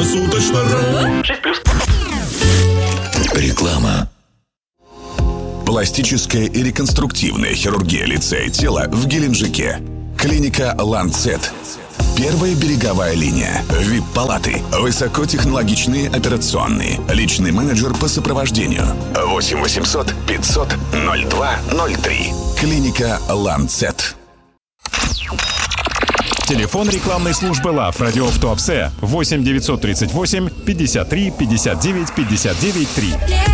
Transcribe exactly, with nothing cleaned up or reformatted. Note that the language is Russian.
Круглосуточно.ру. шесть плюс. Реклама. Пластическая и реконструктивная хирургия лица и тела в Геленджике. Клиника «Ланцет». Первая береговая линия. ви ай пи-палаты. Высокотехнологичные операционные. Личный менеджер по сопровождению. восемь восемьсот пятьсот ноль два ноль три. Клиника «Ланцет». Телефон рекламной службы ЛАВ «Радио в Туапсе» восемь девятьсот тридцать восемь пятьдесят три пятьдесят девять пятьдесят девять три.